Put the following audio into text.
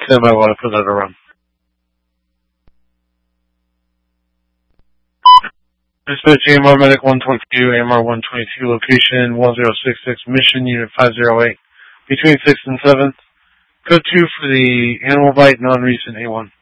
stand by while I put that around. Dispatch AMR Medic 122, AMR 122, location 1066, mission unit 508, between 6th and 7th. Code 2 for the animal bite, non-recent A1.